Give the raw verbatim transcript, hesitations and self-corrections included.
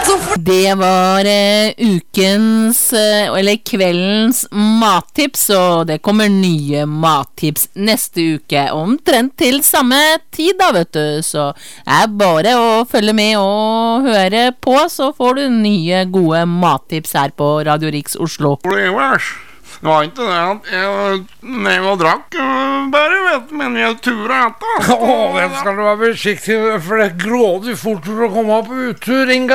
Det var uh, ukens, uh, eller kveldens mattips, og det kommer nye mattips neste uke, omtrent til samme tid da, vet du. Så det er bare å følge med og høre på, så får du nye gode mattips her på Radio Riks Oslo. Det var ikke det at jeg ned og drakk bare, vet du, men jeg turet etter. Åh, den skal du være forsiktig, for det grådig fort for å komme opp på uttur, Inga.